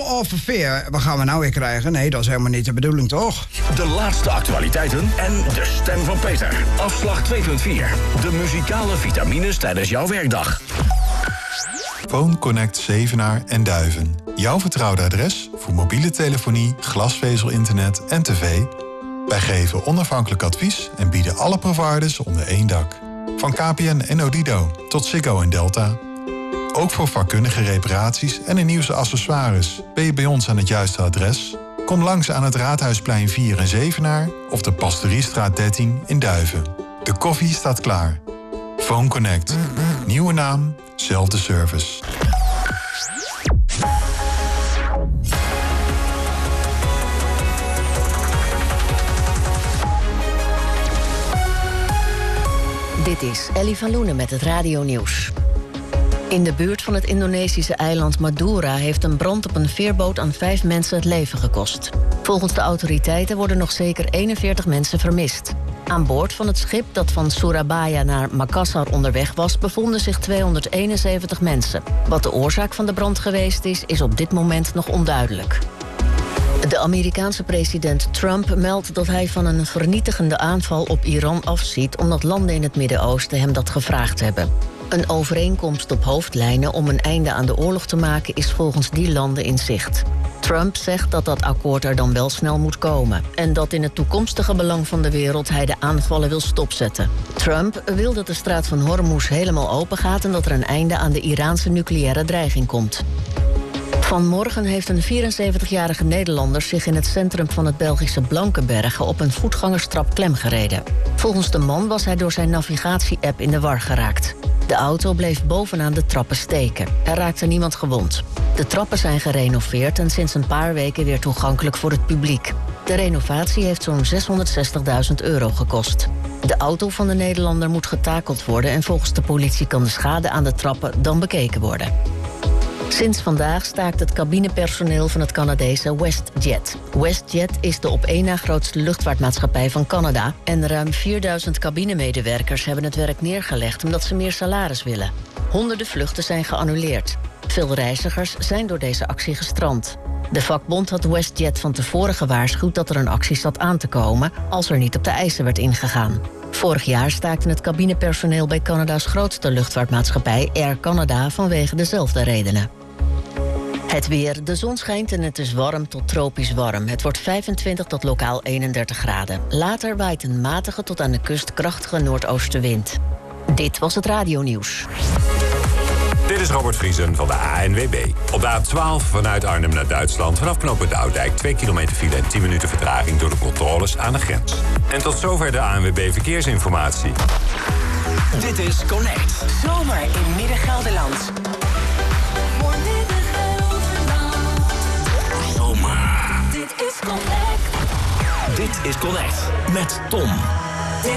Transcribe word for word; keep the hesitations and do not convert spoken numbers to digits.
of verveer. Wat gaan we nou weer krijgen? Nee, dat is helemaal niet de bedoeling, toch? De laatste actualiteiten en de stem van Peter. Afslag twee punt vier. De muzikale vitamines tijdens jouw werkdag. Phone Connect Zevenaar en Duiven. Jouw vertrouwde adres voor mobiele telefonie, glasvezel-internet en tv. Wij geven onafhankelijk advies en bieden alle providers onder één dak. Van K P N en Odido tot Ziggo en Delta. Ook voor vakkundige reparaties en de nieuwste accessoires ben je bij ons aan het juiste adres. Kom langs aan het Raadhuisplein vier in Zevenaar of de Pastoriestraat dertien in Duiven. De koffie staat klaar. Phone Connect. Nieuwe naam, zelfde service. Dit is Ellie van Loenen met het radionieuws. In de buurt van het Indonesische eiland Madura heeft een brand op een veerboot aan vijf mensen het leven gekost. Volgens de autoriteiten worden nog zeker eenenveertig mensen vermist. Aan boord van het schip dat van Surabaya naar Makassar onderweg was, bevonden zich tweehonderdeenenzeventig mensen. Wat de oorzaak van de brand geweest is, is op dit moment nog onduidelijk. De Amerikaanse president Trump meldt dat hij van een vernietigende aanval op Iran afziet, omdat landen in het Midden-Oosten hem dat gevraagd hebben. Een overeenkomst op hoofdlijnen om een einde aan de oorlog te maken is volgens die landen in zicht. Trump zegt dat dat akkoord er dan wel snel moet komen en dat in het toekomstige belang van de wereld hij de aanvallen wil stopzetten. Trump wil dat de straat van Hormuz helemaal open gaat en dat er een einde aan de Iraanse nucleaire dreiging komt. Vanmorgen heeft een vierenzeventigjarige Nederlander zich in het centrum van het Belgische Blankenberge op een voetgangerstrap klemgereden. Volgens de man was hij door zijn navigatie-app in de war geraakt. De auto bleef bovenaan de trappen steken. Er raakte niemand gewond. De trappen zijn gerenoveerd en sinds een paar weken weer toegankelijk voor het publiek. De renovatie heeft zo'n zeshonderdzestigduizend euro gekost. De auto van de Nederlander moet getakeld worden en volgens de politie kan de schade aan de trappen dan bekeken worden. Sinds vandaag staakt het cabinepersoneel van het Canadese WestJet. WestJet is de op één na grootste luchtvaartmaatschappij van Canada en ruim vierduizend cabinemedewerkers hebben het werk neergelegd omdat ze meer salaris willen. Honderden vluchten zijn geannuleerd. Veel reizigers zijn door deze actie gestrand. De vakbond had WestJet van tevoren gewaarschuwd dat er een actie zat aan te komen als er niet op de eisen werd ingegaan. Vorig jaar staakte het cabinepersoneel bij Canada's grootste luchtvaartmaatschappij Air Canada vanwege dezelfde redenen. Het weer. De zon schijnt en het is warm tot tropisch warm. Het wordt vijfentwintig tot lokaal eenendertig graden. Later waait een matige tot aan de kust krachtige noordoostenwind. Dit was het radionieuws. Dit is Robert Vriesen van de A N W B. Op de A twaalf vanuit Arnhem naar Duitsland vanaf knooppunt de Oudijk twee kilometer file en tien minuten vertraging door de controles aan de grens. En tot zover de A N W B Verkeersinformatie. Dit is Connect. Zomer in Midden-Gelderland. Voor Midden-Gelderland. Zomer. Dit is Connect. Dit is Connect met Tom.